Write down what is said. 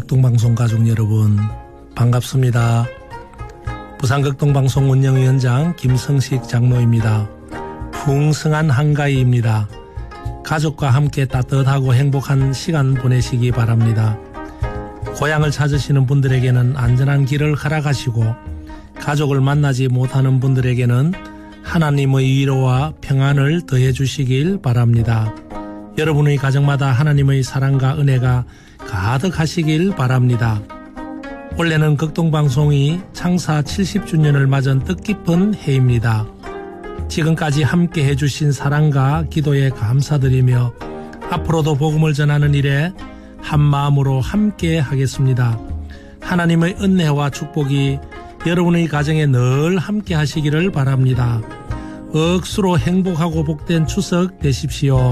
극동방송 가족 여러분 반갑습니다. 부산극동방송 운영위원장 김성식 장로입니다. 풍성한 한가위입니다. 가족과 함께 따뜻하고 행복한 시간 보내시기 바랍니다. 고향을 찾으시는 분들에게는 안전한 길을 허락하시고 가족을 만나지 못하는 분들에게는 하나님의 위로와 평안을 더해 주시길 바랍니다. 여러분의 가정마다 하나님의 사랑과 은혜가 가득하시길 바랍니다. 올해는 극동방송이 창사 70주년을 맞은 뜻깊은 해입니다. 지금까지 함께 해주신 사랑과 기도에 감사드리며 앞으로도 복음을 전하는 일에 한마음으로 함께 하겠습니다. 하나님의 은혜와 축복이 여러분의 가정에 늘 함께 하시기를 바랍니다. 억수로 행복하고 복된 추석 되십시오.